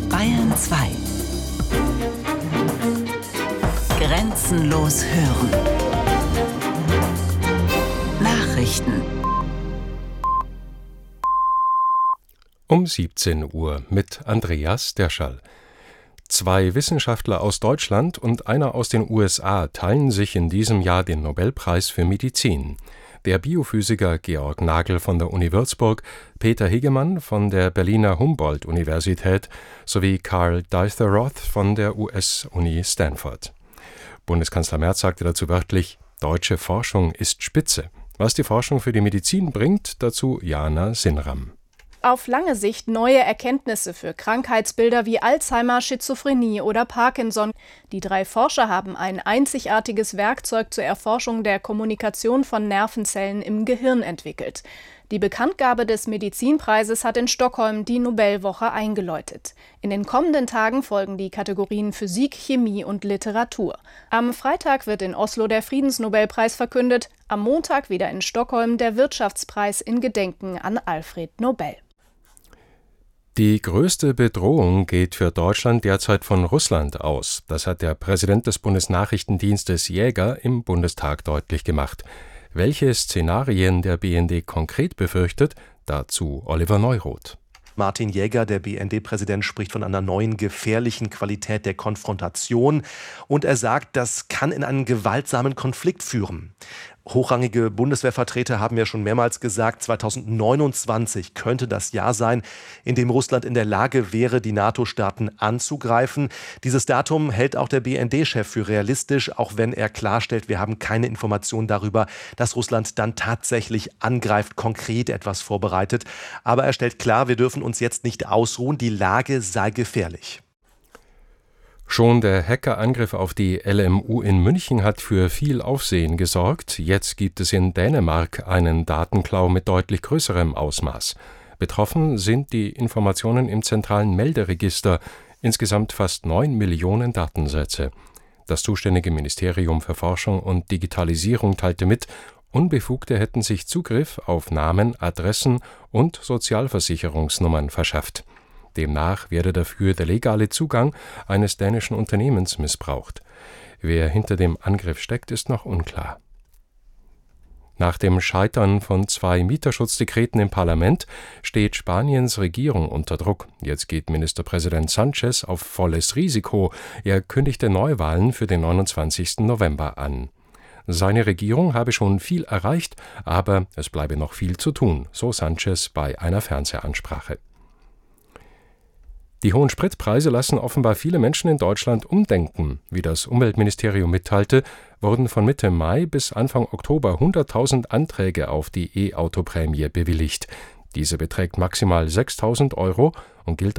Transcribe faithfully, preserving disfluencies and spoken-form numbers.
Bayern zwei. Grenzenlos hören. Nachrichten. Um siebzehn Uhr mit Andreas Derschall. Zwei Wissenschaftler aus Deutschland und einer aus den U S A teilen sich in diesem Jahr den Nobelpreis für Medizin. Der Biophysiker Georg Nagel von der Uni Würzburg, Peter Hegemann von der Berliner Humboldt-Universität sowie Karl Deither-Roth von der U S-Uni Stanford. Bundeskanzler Merz sagte dazu wörtlich: Deutsche Forschung ist Spitze. Was die Forschung für die Medizin bringt, dazu Jana Sinram. Auf lange Sicht neue Erkenntnisse für Krankheitsbilder wie Alzheimer, Schizophrenie oder Parkinson. Die drei Forscher haben ein einzigartiges Werkzeug zur Erforschung der Kommunikation von Nervenzellen im Gehirn entwickelt. Die Bekanntgabe des Medizinpreises hat in Stockholm die Nobelwoche eingeläutet. In den kommenden Tagen folgen die Kategorien Physik, Chemie und Literatur. Am Freitag wird in Oslo der Friedensnobelpreis verkündet, am Montag wieder in Stockholm der Wirtschaftspreis in Gedenken an Alfred Nobel. Die größte Bedrohung geht für Deutschland derzeit von Russland aus. Das hat der Präsident des Bundesnachrichtendienstes Jäger im Bundestag deutlich gemacht. Welche Szenarien der B N D konkret befürchtet, dazu Oliver Neuroth. Martin Jäger, der B N D-Präsident, spricht von einer neuen gefährlichen Qualität der Konfrontation. Und er sagt, das kann in einen gewaltsamen Konflikt führen. Hochrangige Bundeswehrvertreter haben ja schon mehrmals gesagt, zweitausendneunundzwanzig könnte das Jahr sein, in dem Russland in der Lage wäre, die NATO-Staaten anzugreifen. Dieses Datum hält auch der B N D-Chef für realistisch, auch wenn er klarstellt, wir haben keine Informationen darüber, dass Russland dann tatsächlich angreift, konkret etwas vorbereitet. Aber er stellt klar, wir dürfen uns jetzt nicht ausruhen, die Lage sei gefährlich. Schon der Hackerangriff auf die L M U in München hat für viel Aufsehen gesorgt. Jetzt gibt es in Dänemark einen Datenklau mit deutlich größerem Ausmaß. Betroffen sind die Informationen im zentralen Melderegister, insgesamt fast neun Millionen Datensätze. Das zuständige Ministerium für Forschung und Digitalisierung teilte mit, Unbefugte hätten sich Zugriff auf Namen, Adressen und Sozialversicherungsnummern verschafft. Demnach werde dafür der legale Zugang eines dänischen Unternehmens missbraucht. Wer hinter dem Angriff steckt, ist noch unklar. Nach dem Scheitern von zwei Mieterschutzdekreten im Parlament steht Spaniens Regierung unter Druck. Jetzt geht Ministerpräsident Sánchez auf volles Risiko. Er kündigte Neuwahlen für den neunundzwanzigsten November an. Seine Regierung habe schon viel erreicht, aber es bleibe noch viel zu tun, so Sánchez bei einer Fernsehansprache. Die hohen Spritpreise lassen offenbar viele Menschen in Deutschland umdenken. Wie das Umweltministerium mitteilte, wurden von Mitte Mai bis Anfang Oktober hunderttausend Anträge auf die E-Auto-Prämie bewilligt. Diese beträgt maximal sechstausend Euro und gilt